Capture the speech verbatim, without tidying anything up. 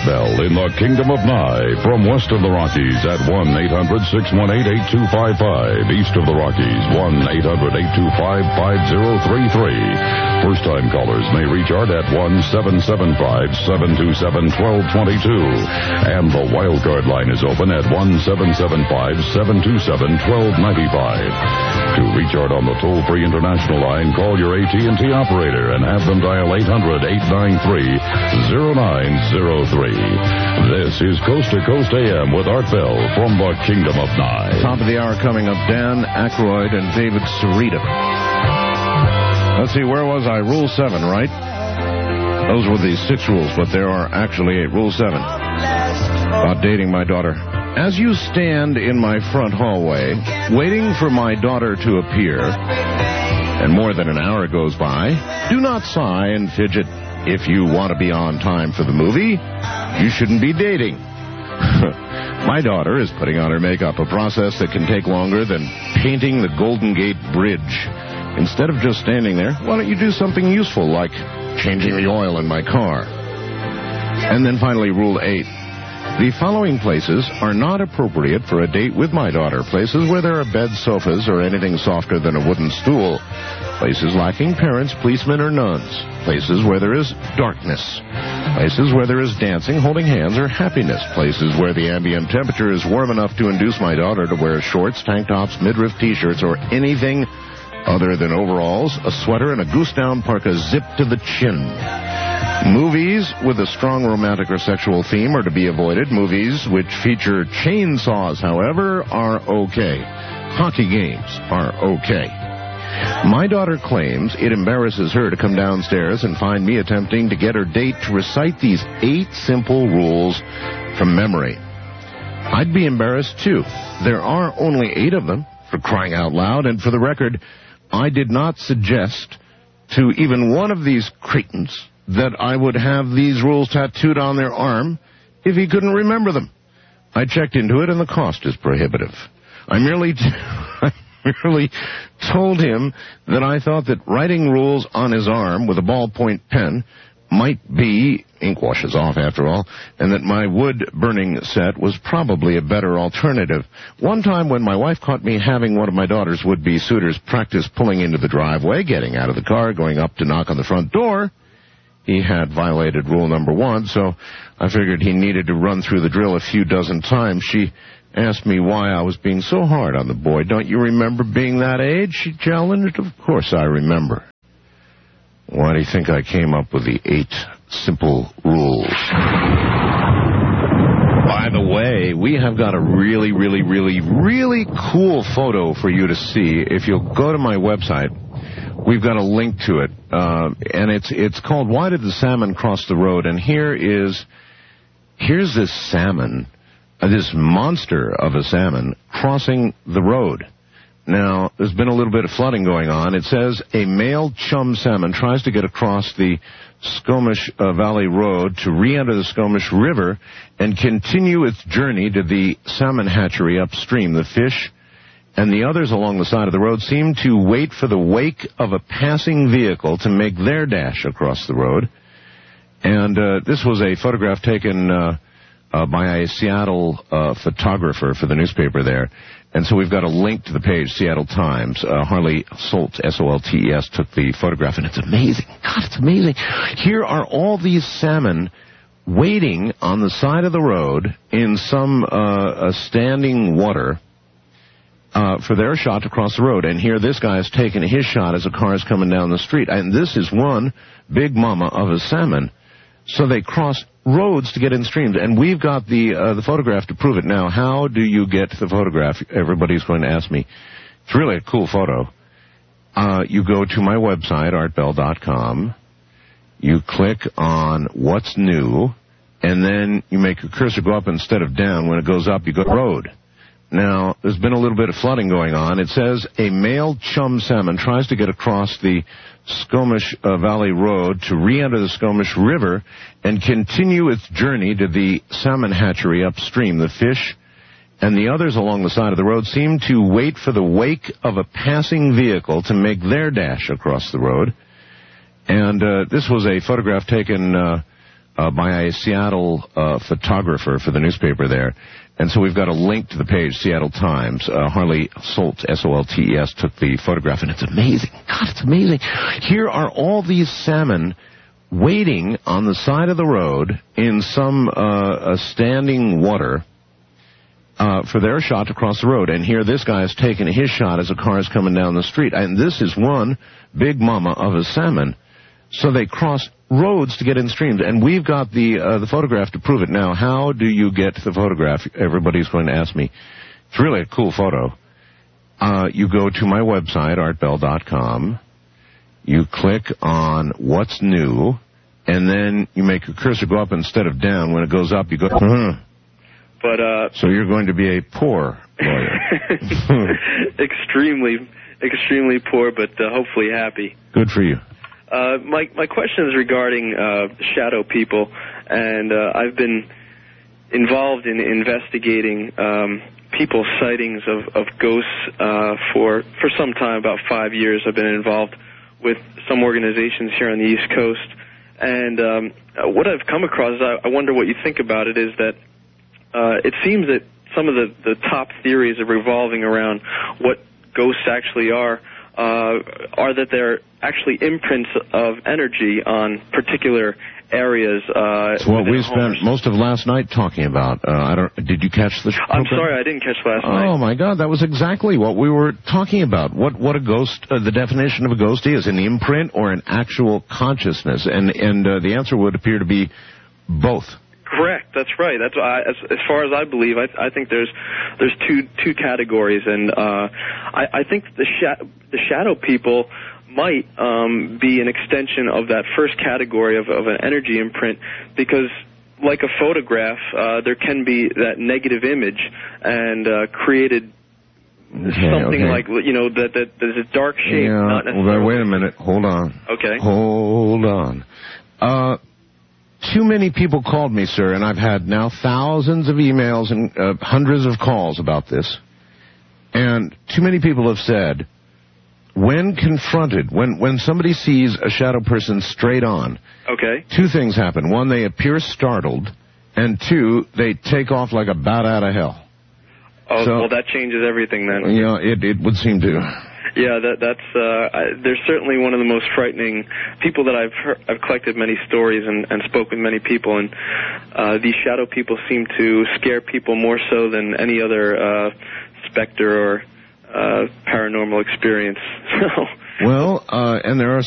Bell in the Kingdom of Nye. From west of the Rockies at one eight hundred six one eight eight two five five. East of the Rockies, one eight hundred eight two five five zero three three. First-time callers may reach Art at one seven seven five seven two seven one two two two. And the wildcard line is open at one seven seven five seven two seven one two nine five. To reach Art on the toll-free international line, call your A T and T operator and have them dial eight hundred eight nine three zero nine zero three. This is Coast to Coast A M with Art Bell from the Kingdom of Nye. Top of the hour coming up, Dan Aykroyd and David Cerita. Let's see, where was I? Rule seven, right? Those were the six rules, but there are actually eight. Rule seven. About dating my daughter. As you stand in my front hallway, waiting for my daughter to appear, and more than an hour goes by, do not sigh and fidget. If you want to be on time for the movie, you shouldn't be dating. My daughter is putting on her makeup, a process that can take longer than painting the Golden Gate Bridge. Instead of just standing there, why don't you do something useful like changing the oil in my car? And then finally, Rule eight. The following places are not appropriate for a date with my daughter. Places where there are bed sofas or anything softer than a wooden stool. Places lacking parents, policemen, or nuns. Places where there is darkness. Places where there is dancing, holding hands, or happiness. Places where the ambient temperature is warm enough to induce my daughter to wear shorts, tank tops, midriff t-shirts, or anything other than overalls, a sweater, and a goose-down parka zipped to the chin. Movies with a strong romantic or sexual theme are to be avoided. Movies which feature chainsaws, however, are okay. Hockey games are okay. My daughter claims it embarrasses her to come downstairs and find me attempting to get her date to recite these eight simple rules from memory. I'd be embarrassed, too. There are only eight of them, for crying out loud, and for the record, I did not suggest to even one of these cretins that I would have these rules tattooed on their arm if he couldn't remember them. I checked into it, and the cost is prohibitive. I merely, t- I merely told him that I thought that writing rules on his arm with a ballpoint pen might be, ink washes off after all, and that my wood-burning set was probably a better alternative. One time when my wife caught me having one of my daughter's would-be suitors practice pulling into the driveway, getting out of the car, going up to knock on the front door, he had violated rule number one, so I figured he needed to run through the drill a few dozen times. She asked me why I was being so hard on the boy. Don't you remember being that age? She challenged. Of course I remember. Why do you think I came up with the eight simple rules? By the way, we have got a really, really, really, really cool photo for you to see. If you'll go to my website, we've got a link to it, uh, and it's it's called Why Did the Salmon Cross the Road? And here is, here's this salmon, uh, this monster of a salmon, crossing the road. Now, there's been a little bit of flooding going on. It says a male chum salmon tries to get across the Skokomish uh, Valley Road to re-enter the Skokomish River and continue its journey to the salmon hatchery upstream. The fish and the others along the side of the road seem to wait for the wake of a passing vehicle to make their dash across the road. And uh, this was a photograph taken uh, uh, by a Seattle uh, photographer for the newspaper there. And so we've got a link to the page, Seattle Times. Uh, Harley Solt, S O L T E S, took the photograph, and it's amazing. God, it's amazing. Here are all these salmon waiting on the side of the road in some uh, standing water uh, for their shot to cross the road. And here this guy is taking his shot as a car is coming down the street. And this is one big mama of a salmon. So they cross roads to get in streams, and we've got the uh, the photograph to prove it. Now, how do you get the photograph? Everybody's going to ask me. It's really a cool photo. Uh, you go to my website, art bell dot com. You click on What's New, and then you make your cursor go up instead of down. When it goes up, you go road. Now, there's been a little bit of flooding going on. It says a male chum salmon tries to get across the Skokomish uh, Valley Road to re-enter the Skokomish River and continue its journey to the salmon hatchery upstream. The fish and the others along the side of the road seem to wait for the wake of a passing vehicle to make their dash across the road. And uh, this was a photograph taken uh, uh, by a Seattle uh, photographer for the newspaper there. And so we've got a link to the page, Seattle Times. Uh, Harley Soltz, S O L T E S, took the photograph, and it's amazing. God, it's amazing. Here are all these salmon waiting on the side of the road in some uh, standing water uh, for their shot to cross the road. And here this guy is taking his shot as a car is coming down the street. And this is one big mama of a salmon. So they cross roads to get in streams, and we've got the uh, the photograph to prove it. Now, how do you get the photograph? Everybody's going to ask me. It's really a cool photo. Uh, you go to my website, art bell dot com. You click on What's New, and then you make your cursor go up instead of down. When it goes up, you go, uh-huh. But, uh... So you're going to be a poor lawyer. extremely, extremely poor, but uh, hopefully happy. Good for you. Uh, my my question is regarding uh, shadow people, and uh, I've been involved in investigating um, people's sightings of, of ghosts uh, for for some time, about five years. I've been involved with some organizations here on the East Coast, and um, what I've come across, I, I wonder what you think about it, is that uh, it seems that some of the, the top theories are revolving around what ghosts actually are, uh, are that they're actually imprints of energy on particular areas. Uh, it's what we spent most of last night talking about. Uh, I don't. Did you catch the? I'm sorry, I didn't catch last oh, night. Oh my God, that was exactly what we were talking about. What what a ghost, uh, the definition of a ghost is, an imprint or an actual consciousness, and and uh, the answer would appear to be both. Correct. That's right. That's I, as, as far as I believe. I, I think there's there's two two categories, and uh, I, I think the sha- the shadow people might um, be an extension of that first category of, of an energy imprint, because like a photograph, uh, there can be that negative image and uh, created okay, something okay. like, you know, that, that there's a dark shape. Yeah, not necessarily. well, wait a minute. Hold on. Okay. Hold on. Uh, too many people called me, sir, and I've had now thousands of emails and uh, hundreds of calls about this. And too many people have said, when confronted, when, when somebody sees a shadow person straight on, okay, two things happen. One, they appear startled, and two, they take off like a bat out of hell. Oh, so, well, that changes everything then. Yeah, it, it would seem to. Yeah, that, that's, uh, I, they're certainly one of the most frightening people that I've heard. I've collected many stories and, and spoke with many people, and uh, these shadow people seem to scare people more so than any other uh, specter or Uh, paranormal experience. Well, uh, and there are